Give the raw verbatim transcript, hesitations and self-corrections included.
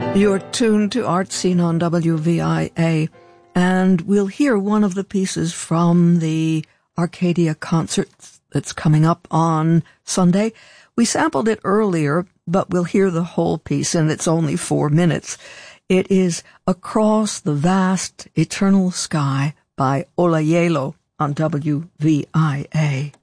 You're tuned to Art Scene on W V I A, and we'll hear one of the pieces from the Arcadia concert that's coming up on Sunday. We sampled it earlier, but we'll hear the whole piece, and it's only four minutes. It is Across the Vast Eternal Sky by Olayelo on W V I A.